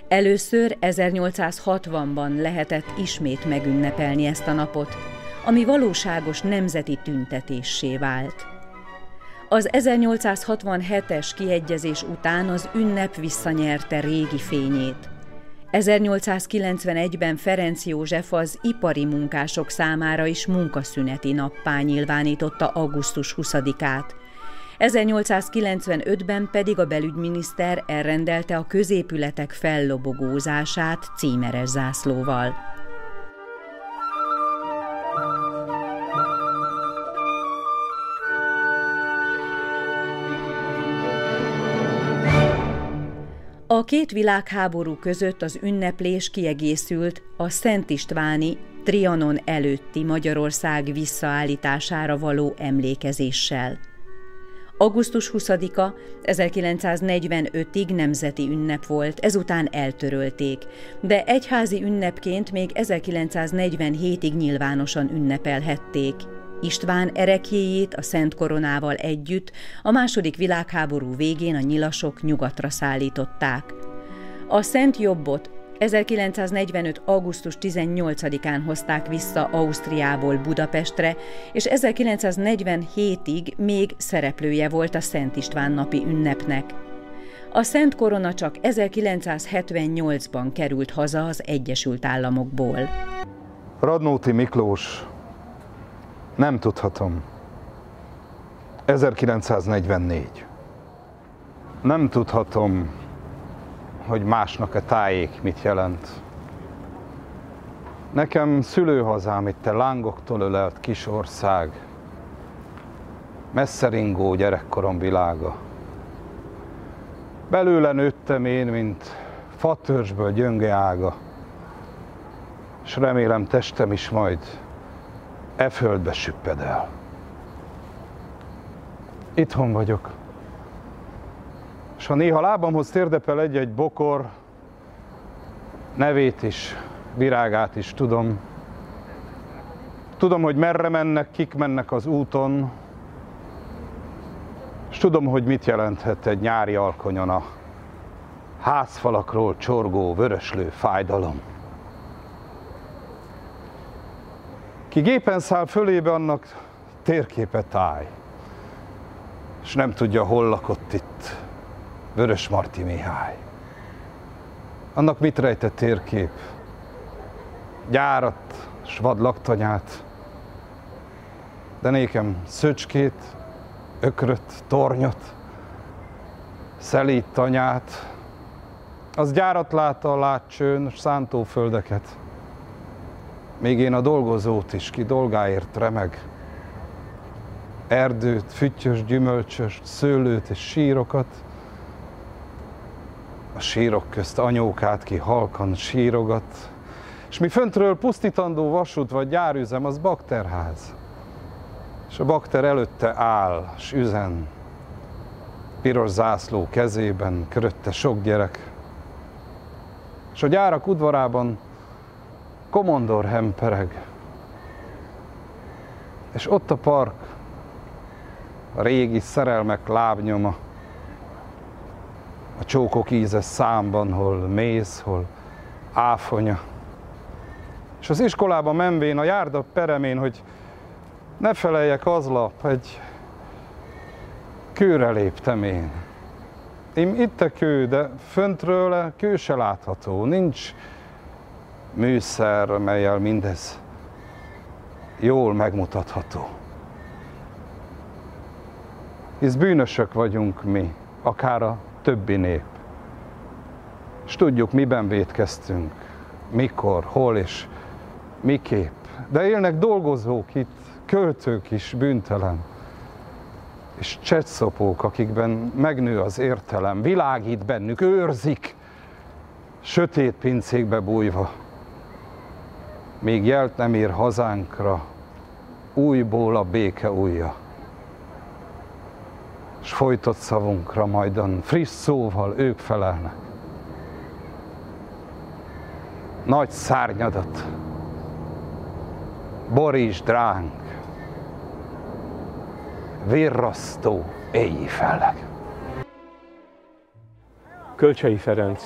Először 1860-ban lehetett ismét megünnepelni ezt a napot, ami valóságos nemzeti tüntetéssé vált. Az 1867-es kiegyezés után az ünnep visszanyerte régi fényét. 1891-ben Ferenc József az ipari munkások számára is munkaszüneti nappá nyilvánította augusztus 20-át. 1895-ben pedig a belügyminiszter elrendelte a középületek fellobogózását címeres zászlóval. A két világháború között az ünneplés kiegészült a Szent Istváni, Trianon előtti Magyarország visszaállítására való emlékezéssel. Augusztus 20-a 1945-ig nemzeti ünnep volt, ezután eltörölték, de egyházi ünnepként még 1947-ig nyilvánosan ünnepelhették. István ereklyéjét a Szent Koronával együtt a II. Világháború végén a nyilasok nyugatra szállították. A Szent Jobbot 1945. augusztus 18-án hozták vissza Ausztriából Budapestre, és 1947-ig még szereplője volt a Szent István napi ünnepnek. A Szent Korona csak 1978-ban került haza az Egyesült Államokból. Radnóti Miklós, nem tudhatom. 1944. Nem tudhatom, hogy másnak a tájék mit jelent. Nekem szülőhazám itt a lángoktól ölelt kis ország, messzeringó gyerekkorom világa. Belőle nőttem én, mint fatörzsből gyönge ága, és remélem testem is majd e földbe süpped el. Itthon vagyok. És ha néha lábamhoz térdepel egy-egy bokor, nevét is, virágát is tudom. Tudom, hogy merre mennek, kik mennek az úton, és tudom, hogy mit jelenthet egy nyári alkonyon a házfalakról csorgó vöröslő fájdalom. Ki gépen száll fölébe, annak térképe táj, és nem tudja, hol lakott itt Vörösmarty Mihály. Annak mit rejtett térkép? Gyárat, s vad laktanyát, de nékem szöcskét, ökröt, tornyot, szelíd tanyát. Az gyárat látta a látcsőn, s szántóföldeket. Még én a dolgozót is, ki dolgáért remeg. Erdőt, füttyös, gyümölcsöst, szőlőt és sírokat. A sírok közt anyókát, ki halkan sírogat. És mi föntről pusztítandó vasút vagy gyárüzem, az bakterház. És a bakter előtte áll, s üzen. Piros zászló kezében, körötte sok gyerek. És a gyárak udvarában komondor hempereg. És ott a park, a régi szerelmek lábnyoma, a csókok íze számban, hol méz, hol áfonya. És az iskolába menvén, a járda peremén, hogy ne feleljek azlap, egy kőre léptem én. Itt a kő, de föntről a kő se látható, nincs műszer, mellyel mindez jól megmutatható. Hisz bűnösök vagyunk mi, akár a többi nép. És tudjuk, miben vétkeztünk, mikor, hol és miképp. De élnek dolgozók itt, költők is bűntelen, és csetszopók, akikben megnő az értelem, világít bennük, őrzik, sötét pincékbe bújva. Még jelt nem ír hazánkra, újból a béke ujja. S folytott szavunkra majdan friss szóval ők felelnek. Nagy szárnyadat borítsd ránk, virrasztó éjjel felleg. Kölcsei Ferenc